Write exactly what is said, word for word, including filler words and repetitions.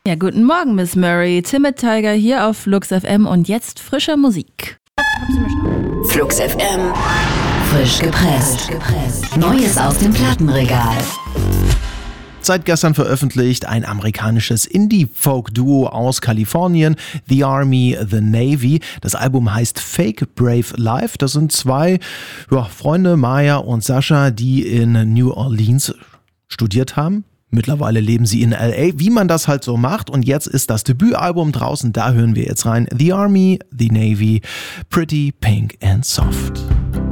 Ja, guten Morgen, Miss Murray. Timid Tiger hier auf Flux F M und jetzt frische Musik. Flux F M. Frisch gepresst. Neues aus dem Plattenregal. Seit gestern veröffentlicht ein amerikanisches Indie-Folk-Duo aus Kalifornien, The Army, The Navy. Das Album heißt Fake Brave Life. Das sind zwei ja, Freunde, Maya und Sascha, die in New Orleans studiert haben. Mittlerweile leben sie in L A, wie man das halt so macht. Und jetzt ist das Debütalbum draußen, da hören wir jetzt rein. The Army, The Navy, Pretty, Pink and Soft.